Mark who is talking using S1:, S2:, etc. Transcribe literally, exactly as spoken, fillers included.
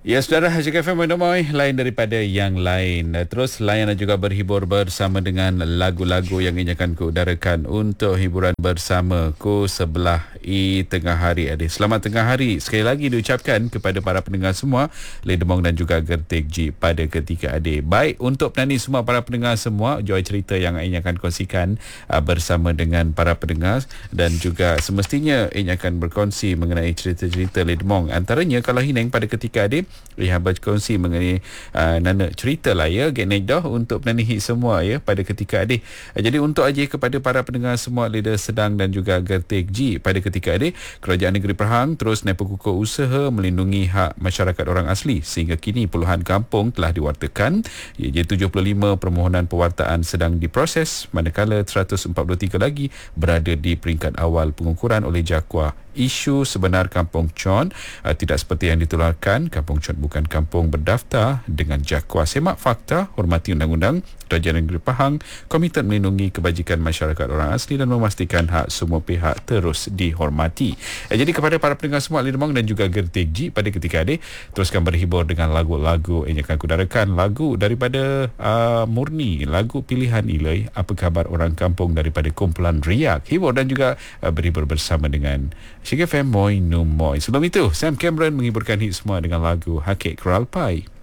S1: Ya, saudara, Hajik F M Moy lain daripada yang lain. Terus layan dan juga berhibur bersama dengan lagu-lagu yang ingin akan kuudarakan untuk hiburan bersama ku sebelah i tengah hari adik. Selamat tengah hari sekali lagi diucapkan kepada para pendengar semua, Ledemong dan juga Gertik G pada ketika adik. Baik, untuk penani semua para pendengar semua, joy cerita yang ingin akan kongsikan uh, bersama dengan para pendengar, dan juga semestinya ingin akan berkongsi mengenai cerita-cerita Ledemong. Antaranya kalau Hineng pada ketika adik ia berkongsi mengenai uh, nana cerita lah ya, genek dah untuk penanihi semua ya pada ketika adik. Uh, jadi untuk aja kepada para pendengar semua Lidah Sedang dan juga Gertik G pada ketika adik, Kerajaan Negeri Pahang terus nepekukuh usaha melindungi hak masyarakat orang asli sehingga kini puluhan kampung telah diwartakan. Ia tujuh puluh lima permohonan pewartaan sedang diproses, manakala seratus empat puluh tiga lagi berada di peringkat awal pengukuran oleh Jakwa. Isu sebenar Kampung Chon uh, tidak seperti yang ditularkan. Kampung Chon bukan kampung berdaftar dengan Jakwa. Semak fakta, hormati undang-undang. Kerajaan Negeri Pahang komited melindungi kebajikan masyarakat orang asli dan memastikan hak semua pihak terus dihormati. Eh, jadi kepada para pendengar semua Ledemong dan juga Gertik G pada ketika adik, teruskan berhibur dengan lagu-lagu yang akan kudarakan. Lagu daripada uh, Murni, lagu pilihan Ilai, Apa Khabar Orang Kampung daripada kumpulan Riak. Hibur dan juga uh, berhibur bersama dengan Hajik F M Moy No Moy. Sebelum itu, Sam Cameron menghiburkan hit semua dengan lagu Hakik Keralpai.